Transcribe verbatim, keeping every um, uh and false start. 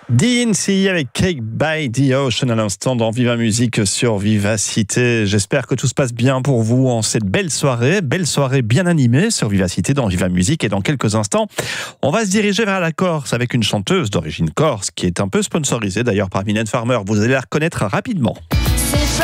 D N C avec Cake by the Ocean à l'instant dans Viva Musique sur Vivacité. J'espère que tout se passe bien pour vous en cette belle soirée, belle soirée bien animée sur Vivacité dans Viva Musique. Et dans quelques instants, on va se diriger vers la Corse avec une chanteuse d'origine corse qui est un peu sponsorisée d'ailleurs par Mylène Farmer. Vous allez la reconnaître rapidement. C'est